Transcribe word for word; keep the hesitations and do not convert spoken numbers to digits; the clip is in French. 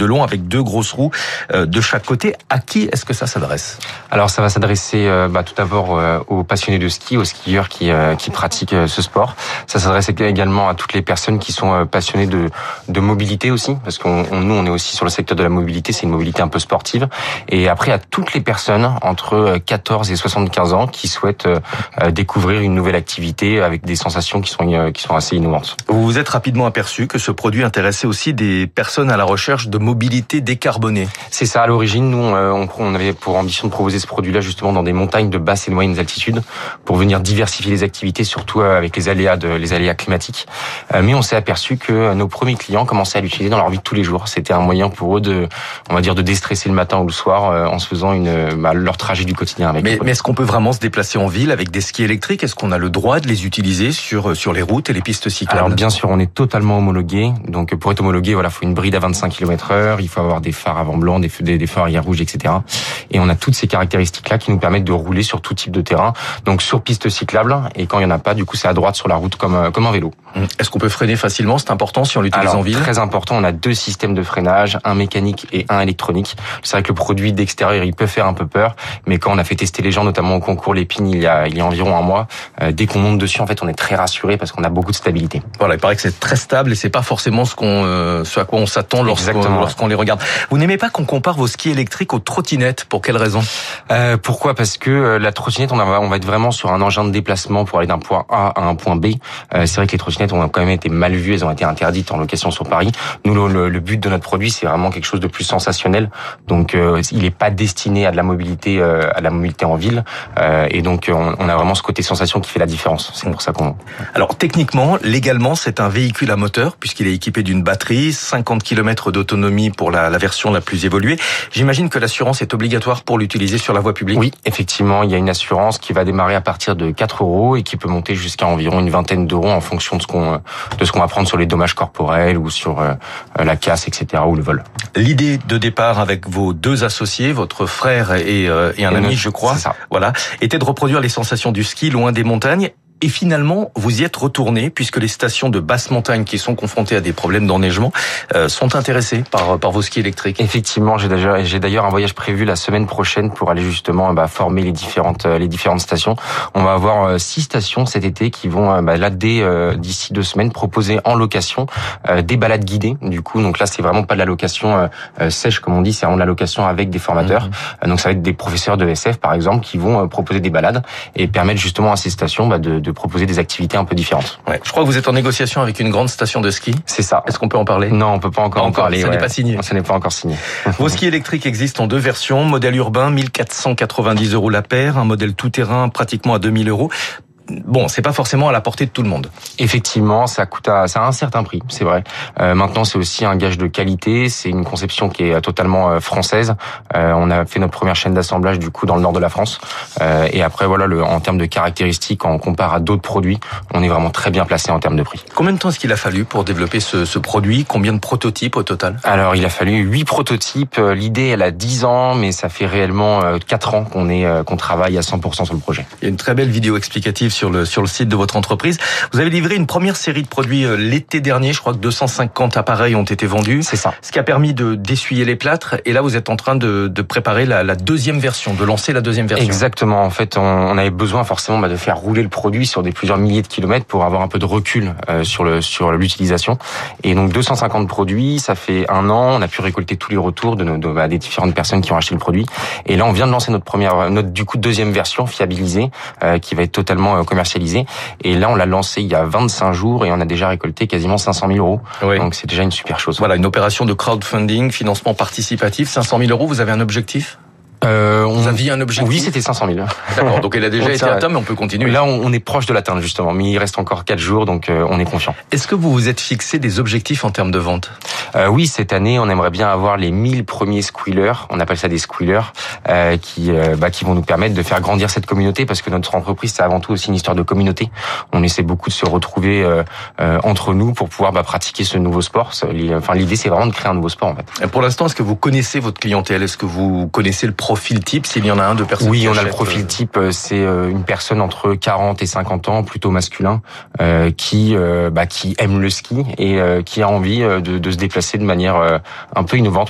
de long avec deux grosses roues de chaque côté. À qui est-ce que ça s'adresse? Alors ça va s'adresser euh, bah, tout d'abord euh, aux passionnés de ski, aux skieurs qui, euh, qui pratiquent euh, ce sport. Ça s'adresse également à toutes les personnes qui sont euh, passionnées de, de mobilité aussi, parce que nous on est aussi sur le secteur de la mobilité, c'est une mobilité un peu sportive. Et après à toutes les personnes entre quatorze et soixante-quinze ans qui souhaitent euh, découvrir une nouvelle activité avec des sensations qui sont, euh, qui sont assez innovantes. Vous vous êtes rapidement aperçu que ce produit intéressait aussi des personnes à la recherche de mobilité décarbonée. C'est ça, à l'origine, nous on, on avait pour ambition de proposer ce produit-là justement dans des montagnes de basses et de moyennes altitudes pour venir diversifier les activités, surtout avec les aléas de, les aléas climatiques. Mais on s'est aperçu que nos premiers clients commençaient à l'utiliser dans leur vie de tous les jours. C'était un moyen pour eux de, on va dire, de déstresser le matin ou le soir en se faisant une, bah, leur trajet du quotidien avec. Mais, mais est-ce qu'on peut vraiment se déplacer en ville avec des skis électriques? Est-ce qu'on a le droit de les utiliser sur sur les routes et les pistes cyclables? Alors bien sûr, on est totalement homologué. Donc pour être homologué, voilà, faut une bride à vingt-cinq kilomètres heure, il faut avoir des phares avant blanc, des, des, des phares arrière rouges, et cetera. Et on a toutes ces caractéristiques-là qui nous permettent de rouler sur tout type de terrain. Donc sur piste cyclable, et quand il y en a pas, du coup c'est à droite sur la route comme comme un vélo. Est-ce qu'on peut freiner facilement? C'est important si on l'utilise Alors, en ville. Très important. On a deux systèmes de freinage, un mécanique et un électronique. C'est vrai que le produit d'extérieur, il peut faire un peu peur, mais quand on a fait tester les gens, notamment au concours Lépine, il y a il y a environ un mois, euh, dès qu'on monte dessus, en fait, on est très rassuré parce qu'on a beaucoup de stabilité. Voilà, il paraît que c'est très stable et c'est pas forcément ce qu'on, euh, ce à quoi on s'attend lorsqu'on, lorsqu'on les regarde. Vous n'aimez pas qu'on compare vos skis électriques aux trottinettes? Pour quelle raison? euh, Pourquoi? Parce que euh, la trottinette, on, a, on va être vraiment sur un engin de déplacement pour aller d'un point A à un point B. Euh, c'est vrai que les trottinettes ont quand même été mal vues, elles ont été interdites en location sur Paris. Nous, le, le, le but de notre produit, c'est vraiment quelque chose de plus sensationnel. Donc, euh, il n'est pas destiné à de la mobilité, euh, à de la mobilité en ville. Euh, et donc, on, on a vraiment ce côté sensation qui fait la différence. C'est pour ça qu'on. Alors, techniquement, légalement, c'est un véhicule à moteur puisqu'il est équipé d'une batterie, cinquante kilomètres d'autonomie pour la, la version la plus évoluée. J'imagine que l'assurance est obligatoire pour l'utiliser sur la voie publique. Oui, effectivement, il y a une assurance qui va démarrer à partir de quatre euros et qui peut monter jusqu'à environ une vingtaine d'euros en fonction de ce qu'on de ce qu'on va prendre sur les dommages corporels ou sur euh, la casse, et cetera, ou le vol. L'idée de départ avec vos deux associés, votre frère et, euh, et un et ami, je crois, c'est ça. Voilà, était de reproduire les sensations du ski loin des montagnes. Et finalement, vous y êtes retourné puisque les stations de basse montagne qui sont confrontées à des problèmes d'enneigement euh, sont intéressées par par vos skis électriques. Effectivement, j'ai d'ailleurs j'ai d'ailleurs un voyage prévu la semaine prochaine pour aller justement bah, former les différentes les différentes stations. On va avoir euh, six stations cet été qui vont euh, bah, là dès euh, d'ici deux semaines proposer en location euh, des balades guidées. Du coup, donc là c'est vraiment pas de la location euh, euh, sèche comme on dit, c'est vraiment de la location avec des formateurs. Mmh. Euh, donc ça va être des professeurs de S F par exemple qui vont euh, proposer des balades et permettre justement à ces stations bah, de, de proposer des activités un peu différentes. Ouais. Je crois que vous êtes en négociation avec une grande station de ski. C'est ça. Est-ce qu'on peut en parler? Non, on peut pas encore, encore en parler. Ça ouais. n'est pas signé. Ça n'est pas encore signé. Vos skis électriques existent en deux versions. Modèle urbain, mille quatre cent quatre-vingt-dix euros la paire. Un modèle tout-terrain, pratiquement à deux mille euros. Bon, c'est pas forcément à la portée de tout le monde. Effectivement, ça coûte à, ça a un certain prix, c'est vrai. Euh, maintenant, c'est aussi un gage de qualité. C'est une conception qui est totalement euh, française. Euh, on a fait notre première chaîne d'assemblage du coup dans le nord de la France. Euh, et après, voilà, le, en termes de caractéristiques, quand on compare à d'autres produits, on est vraiment très bien placé en termes de prix. Combien de temps est-ce qu'il a fallu pour développer ce, ce produit? Combien de prototypes au total? Alors, il a fallu huit prototypes. L'idée, elle a dix ans, mais ça fait réellement quatre ans qu'on est qu'on travaille à cent pour cent sur le projet. Il y a une très belle vidéo explicative sur le sur le site de votre entreprise. Vous avez livré une première série de produits l'été dernier. Je crois que deux cent cinquante appareils ont été vendus. C'est ça. Ce qui a permis de d'essuyer les plâtres. Et là, vous êtes en train de, de préparer la, la deuxième version, de lancer la deuxième version. Exactement. En fait, on, on avait besoin forcément bah, de faire rouler le produit sur des plusieurs milliers de kilomètres pour avoir un peu de recul euh, sur le sur l'utilisation. Et donc deux cent cinquante produits, ça fait un an. On a pu récolter tous les retours de, nos, de bah, des différentes personnes qui ont acheté le produit. Et là, on vient de lancer notre première, notre du coup deuxième version fiabilisée, euh, qui va être totalement euh, commercialisée. Et là, on l'a lancé il y a vingt-cinq jours et on a déjà récolté quasiment cinq cent mille euros. Oui. Donc, c'est déjà une super chose. Voilà, une opération de crowdfunding, financement participatif, cinq cent mille euros. Vous avez un objectif? Euh, on... Vous aviez un objectif? Oui, c'était cinq cent mille. D'accord, donc elle a déjà été atteinte, mais on peut continuer. Là, on est proche de l'atteindre, justement, mais il reste encore quatre jours, donc euh, on est confiant. Est-ce que vous vous êtes fixé des objectifs en termes de vente? euh, Oui, cette année, on aimerait bien avoir les mille premiers squealers, on appelle ça des squealers, euh, qui, euh, bah, qui vont nous permettre de faire grandir cette communauté, parce que notre entreprise, c'est avant tout aussi une histoire de communauté. On essaie beaucoup de se retrouver euh, euh, entre nous pour pouvoir bah, pratiquer ce nouveau sport. Enfin, l'idée, c'est vraiment de créer un nouveau sport, en fait. Et pour l'instant, est-ce que vous connaissez votre clientèle? Est-ce que vous connaissez le profil type, s'il y en a un de personnes? Oui, on a le profil type, c'est une personne entre quarante et cinquante ans, plutôt masculin, euh, qui euh, bah, qui aime le ski et euh, qui a envie de, de se déplacer de manière euh, un peu innovante.